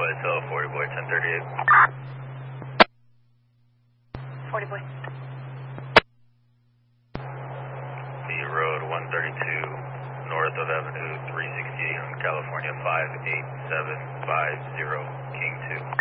Hotel 40 boy 1038. 40 boy. The road 132 north of Avenue 368 on California 58750 King 2.